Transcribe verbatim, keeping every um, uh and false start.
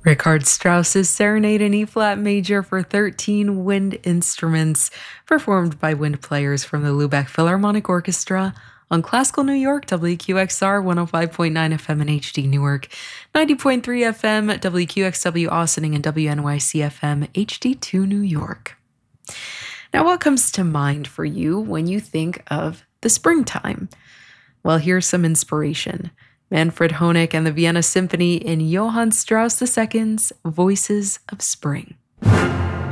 Richard Strauss's Serenade in E-flat major for thirteen wind instruments, performed by wind players from the Lubeck Philharmonic Orchestra on Classical New York, W Q X R one oh five point nine F M and H D Newark, ninety point three F M, W Q X W Austining, and W N Y C F M, H D two New York. Now, what comes to mind for you when you think of the springtime? Well, here's some inspiration. Manfred Honeck and the Vienna Symphony in Johann Strauss the Second's Voices of Spring.